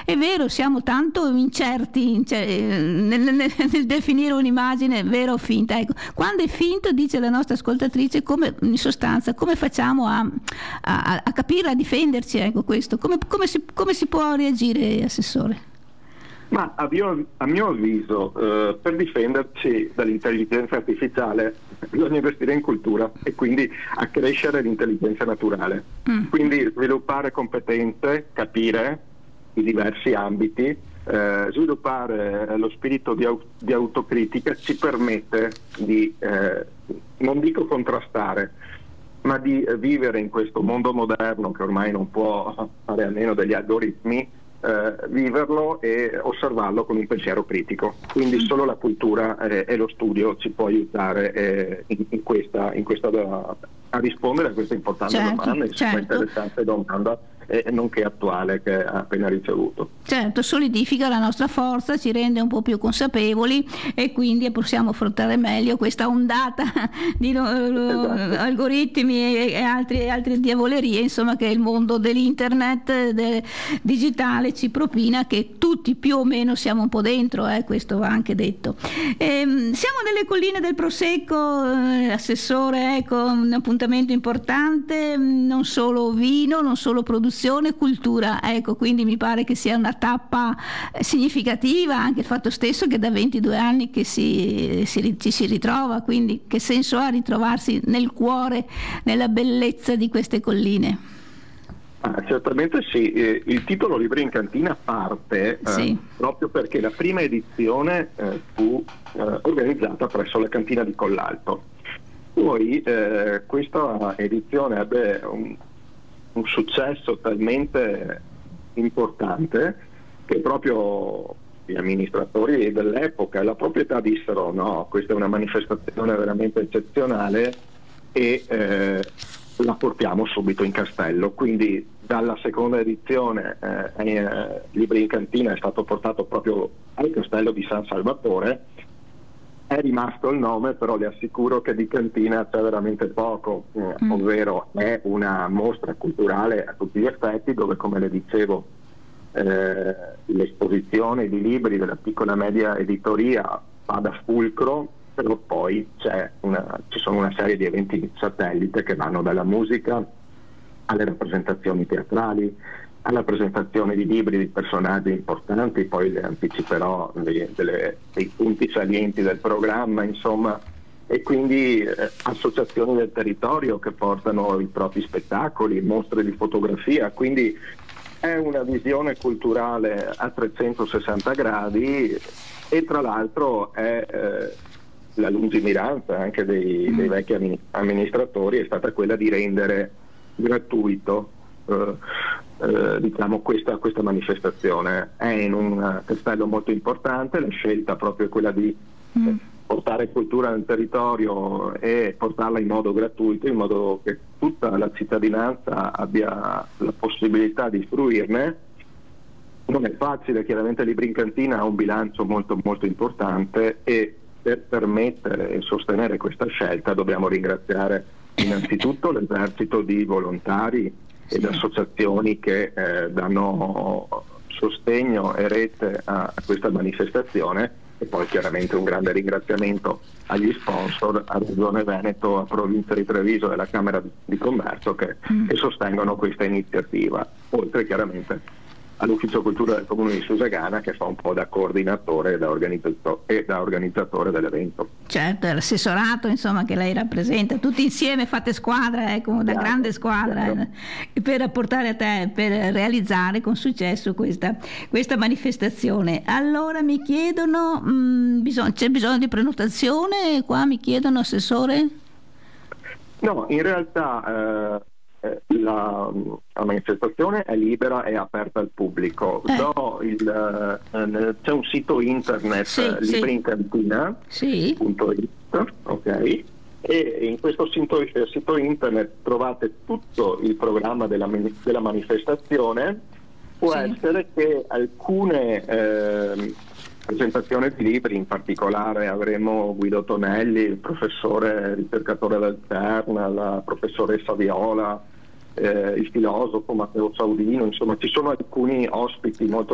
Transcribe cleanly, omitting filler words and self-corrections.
è vero, siamo tanto incerti nel definire un'immagine vera o finta. Ecco, quando è finto, dice la nostra ascoltatrice, in sostanza, come facciamo a capire, a difenderci? Ecco, questo. Come si può reagire, Assessore? Ma a mio avviso, per difenderci dall'intelligenza artificiale bisogna investire in cultura e quindi accrescere l'intelligenza naturale. Quindi sviluppare competenze, capire i diversi ambiti, sviluppare lo spirito di autocritica ci permette di, non dico contrastare, ma di vivere in questo mondo moderno che ormai non può fare a meno degli algoritmi, viverlo e osservarlo con un pensiero critico. Quindi solo la cultura e lo studio ci può aiutare a rispondere a questa importante domanda, interessante domanda, nonché attuale, che ha appena ricevuto. Certo, solidifica la nostra forza, ci rende un po' più consapevoli e quindi possiamo affrontare meglio questa ondata di algoritmi e altre diavolerie, insomma, che il mondo dell'internet digitale ci propina, che tutti più o meno siamo un po' dentro, questo va anche detto. Siamo nelle colline del Prosecco, Assessore, ecco, un appuntamento importante, non solo vino, non solo produzione, cultura, ecco, quindi mi pare che sia una tappa significativa, anche il fatto stesso che da 22 anni che ci si ritrova, quindi che senso ha ritrovarsi nel cuore, nella bellezza di queste colline? Certamente sì, il titolo Libri in Cantina parte proprio perché la prima edizione fu organizzata presso la cantina di Collalto. Poi questa edizione ebbe un successo talmente importante che proprio gli amministratori dell'epoca e la proprietà dissero: no, questa è una manifestazione veramente eccezionale e la portiamo subito in castello. Quindi dalla seconda edizione Libri in Cantina è stato portato proprio al castello di San Salvatore. È rimasto il nome, però le assicuro che di cantina c'è veramente poco, ovvero è una mostra culturale a tutti gli effetti, dove, come le dicevo, l'esposizione di libri della piccola e media editoria va da fulcro, però poi ci sono una serie di eventi satellite che vanno dalla musica alle rappresentazioni teatrali, alla presentazione di libri di personaggi importanti, poi le anticiperò dei punti salienti del programma, insomma, e quindi associazioni del territorio che portano i propri spettacoli, mostre di fotografia, quindi è una visione culturale a 360 gradi e tra l'altro è la lungimiranza anche dei vecchi amministratori è stata quella di rendere gratuito diciamo questa manifestazione. È in un castello molto importante, la scelta proprio è quella di portare cultura nel territorio e portarla in modo gratuito, in modo che tutta la cittadinanza abbia la possibilità di fruirne. Non è facile, chiaramente Libri in Cantina ha un bilancio molto molto importante e per permettere e sostenere questa scelta dobbiamo ringraziare innanzitutto l'esercito di volontari ed associazioni che danno sostegno e rete a questa manifestazione, e poi chiaramente un grande ringraziamento agli sponsor, a Regione Veneto, a Provincia di Treviso e alla Camera di Commercio che sostengono questa iniziativa, oltre chiaramente all'Ufficio Cultura del Comune di Susegana, che fa un po' da coordinatore e da organizzatore dell'evento. Certo, è l'assessorato, insomma, che lei rappresenta, tutti insieme fate squadra, una grande squadra, per portare per realizzare con successo questa manifestazione. Allora mi chiedono, c'è bisogno di prenotazione? Qua mi chiedono, Assessore? No, in realtà la manifestazione è libera e aperta al pubblico. C'è un sito internet, librincantina.it, ok? E in questo sito internet trovate tutto il programma della manifestazione. Può essere che alcune presentazioni di libri, in particolare avremo Guido Tonelli, il professore ricercatore del CERN, la professoressa Viola, il filosofo Matteo Saudino, insomma ci sono alcuni ospiti molto